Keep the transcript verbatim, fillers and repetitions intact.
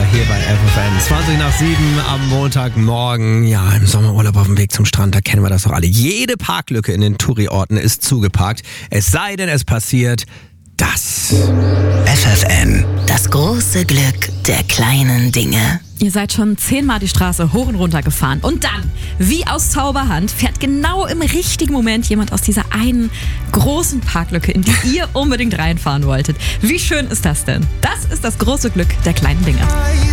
hier bei F F N. zwanzig nach sieben am Montagmorgen. Ja, im Sommerurlaub auf dem Weg zum Strand, da kennen wir das doch alle. Jede Parklücke in den Touri-Orten ist zugeparkt. Es sei denn, es passiert das. F F N. Das große Glück der kleinen Dinge. Ihr seid schon zehnmal die Straße hoch und runter gefahren. Und dann, wie aus Zauberhand, fährt genau im richtigen Moment jemand aus dieser einen großen Parklücke, in die ihr unbedingt reinfahren wolltet. Wie schön ist das denn? Das ist das große Glück der kleinen Dinge.